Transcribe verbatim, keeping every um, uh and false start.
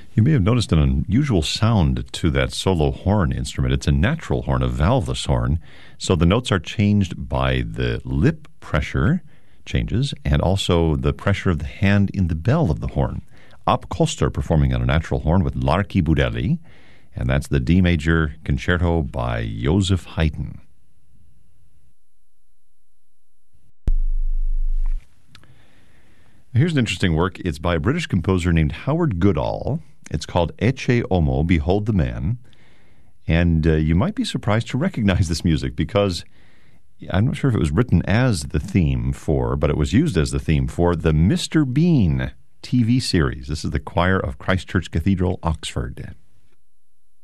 You may have noticed an unusual sound to that solo horn instrument. It's a natural horn, a valveless horn, so the notes are changed by the lip pressure changes and also the pressure of the hand in the bell of the horn. Ab Koster performing on a natural horn with Larky Budelli, and that's the D major concerto by Joseph Haydn. Here's an interesting work. It's by a British composer named Howard Goodall. It's called Ecce Homo, Behold the Man. And uh, you might be surprised to recognize this music because I'm not sure if it was written as the theme for, but it was used as the theme for the Mister Bean T V series. This is the choir of Christ Church Cathedral, Oxford.